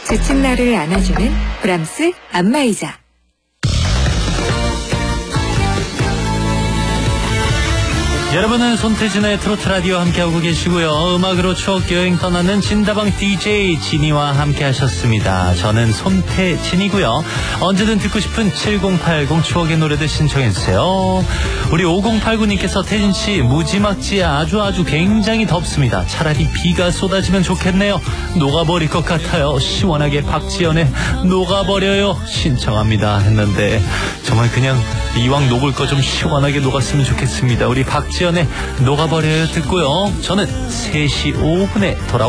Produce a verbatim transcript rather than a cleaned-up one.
지친 나를 안아주는 브람스 안마의자. 여러분은 손태진의 트로트 라디오 함께하고 계시고요. 음악으로 추억 여행 떠나는 진다방 디제이 진이와 함께 하셨습니다. 저는 손태진이고요. 언제든 듣고 싶은 칠공팔공 추억의 노래들 신청해주세요. 우리 오공팔구님께서 태진씨 무지막지에 아주 아주 굉장히 덥습니다. 차라리 비가 쏟아지면 좋겠네요. 녹아버릴 것 같아요. 시원하게 박지연의 녹아버려요 신청합니다 했는데 정말 그냥 이왕 녹을 거 좀 시원하게 녹았으면 좋겠습니다. 우리 박지연의 녹아버려요 듣고요. 저는 세 시 오 분에 돌아오겠습니다.